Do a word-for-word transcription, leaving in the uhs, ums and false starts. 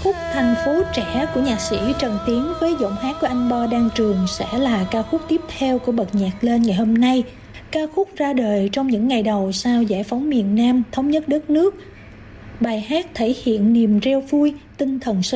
khúc Thành phố trẻ của nhạc sĩ Trần Tiến với giọng hát của anh Bo Đan Trường sẽ là ca khúc tiếp theo của Bật Nhạc Lên ngày hôm nay. Ca khúc ra đời trong những ngày đầu sau giải phóng miền Nam, thống nhất đất nước. Bài hát thể hiện niềm reo vui, tinh thần